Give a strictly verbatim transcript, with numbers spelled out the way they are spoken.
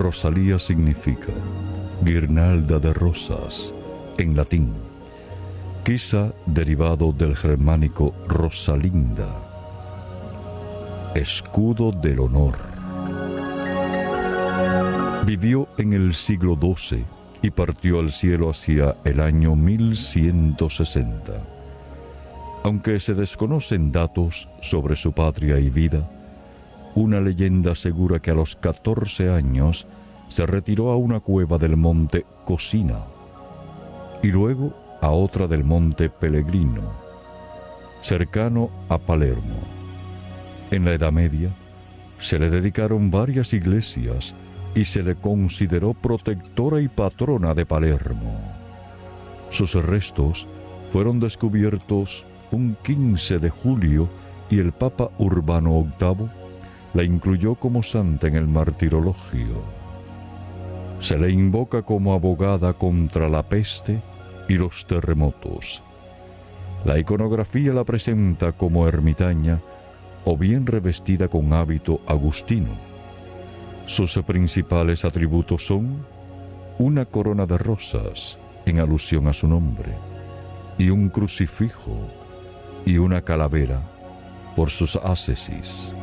Rosalía significa guirnalda de rosas en latín, quizá derivado del germánico Rosalinda, escudo del honor. Vivió en el siglo doce y partió al cielo hacia el año mil ciento sesenta. Aunque se desconocen datos sobre su patria y vida, una leyenda asegura que a los catorce años se retiró a una cueva del monte Cosina y luego a otra del monte Pellegrino, cercano a Palermo. En la Edad Media se le dedicaron varias iglesias y se le consideró protectora y patrona de Palermo. Sus restos fueron descubiertos un quince de julio y el Papa Urbano octavo la incluyó como santa en el martirologio. Se le invoca como abogada contra la peste y los terremotos. La iconografía la presenta como ermitaña o bien revestida con hábito agustino. Sus principales atributos son una corona de rosas, en alusión a su nombre, y un crucifijo y una calavera por sus ascesis.